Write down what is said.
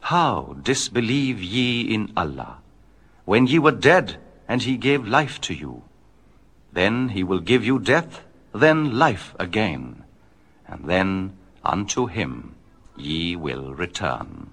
How disbelieve ye in Allah, when ye were dead, and he gave life to you? Then he will give you death, then life again, and then unto him ye will return.